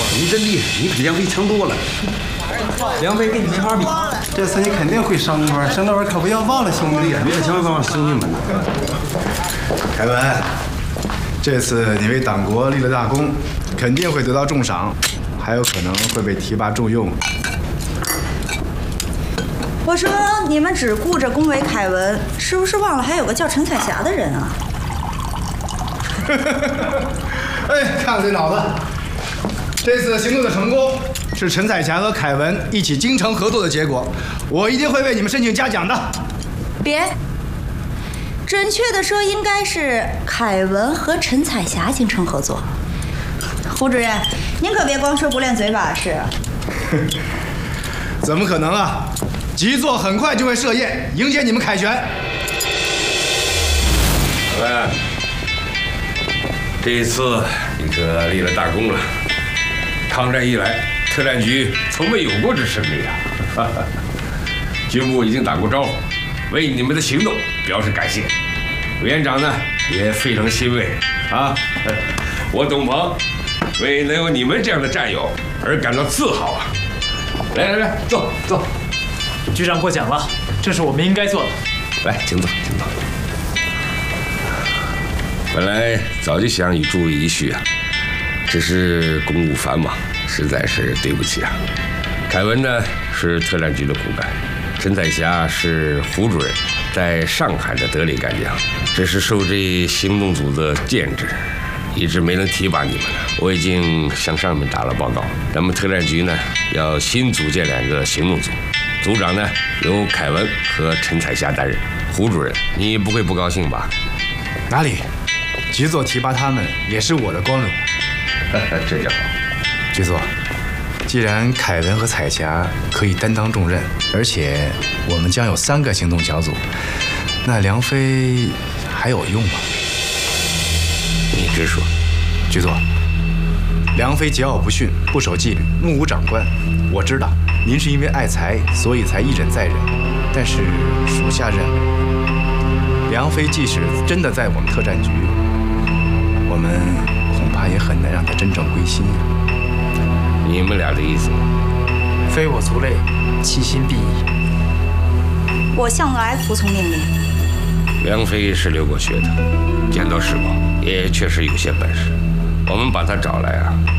你真厉害，你比梁飞强多了。 梁飞跟你没法比。 这次你肯定会升官，升了官可不要忘了兄弟。 你可千万别忘了兄弟们。 凯文，这次你为党国立了大功，肯定会得到重赏，还有可能会被提拔重用。 我说你们只顾着恭维凯文，是不是忘了还有个叫陈彩霞的人啊？ 哎，看看这脑子！这次行动的成功是陈彩霞和凯文一起精诚合作的结果，我一定会为你们申请嘉奖的。 别，准确的说应该是凯文和陈彩霞精诚合作。胡主任，您可别光说不练嘴把式。 怎么可能啊！吉座很快就会设宴迎接你们凯旋。 凯文，这一次你可立了大功了。抗战以来，特战局从未有过之胜利啊！军部已经打过招呼，为你们的行动表示感谢。委员长呢也非常欣慰啊！我董鹏为能有你们这样的战友而感到自豪啊！来，坐。 局长过奖了，这是我们应该做的。 来，请坐。本来早就想与诸位一叙啊，只是公务繁忙，实在是对不起啊。凯文呢是特战局的骨干，陈彩霞是胡主任在上海的得力干将，只是受这行动组的限制，一直没能提拔你们呢。我已经向上面打了报告，咱们特战局呢要新组建2个行动组，组长呢由凯文和陈彩霞担任。胡主任，你不会不高兴吧？ 哪里？局座提拔他们也是我的光荣。 这就好。 局座，既然凯文和彩霞可以担当重任，而且我们将有3个行动小组，那梁飞还有用吗？ 你直说。 局座，梁飞桀骜不驯，不守纪律，目无长官。我知道您是因为爱才，所以才一忍再忍，但是属下认为，梁飞即使真的在我们特战局，我们恐怕也很难让他真正归心。 你们俩的意思？ 非我族类，其心必异。 我向来服从命令。 梁飞是留过学的，见多识广，也确实有些本事。我们把他找来啊，